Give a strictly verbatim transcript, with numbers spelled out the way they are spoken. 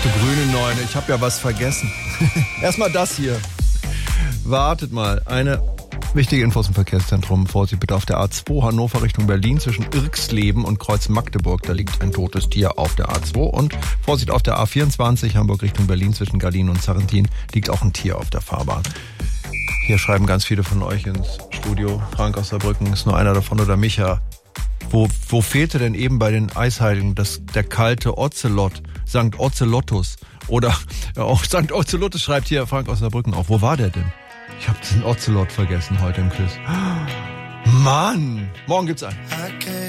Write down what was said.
Du grüne Neune, ich habe ja was vergessen. Erstmal das hier. Wartet mal, eine wichtige Infos im Verkehrszentrum. Vorsicht bitte auf der A zwei Hannover Richtung Berlin zwischen Irxleben und Kreuz Magdeburg. Da liegt ein totes Tier auf der A zwei. Und Vorsicht auf der A vierundzwanzig Hamburg Richtung Berlin zwischen Gallien und Sarrentin liegt auch ein Tier auf der Fahrbahn. Hier schreiben ganz viele von euch ins Studio. Frank aus Saarbrücken ist nur einer davon oder Micha. Wo, wo fehlte denn eben bei den Eisheiligen das, der kalte Ozelot, Sankt Ozelottus? Oder ja, auch Sankt Ozelottus schreibt hier Frank aus Saarbrücken auch. Wo war der denn? Ich habe den Ozelot vergessen heute im Quiz. Mann! Morgen gibt's einen.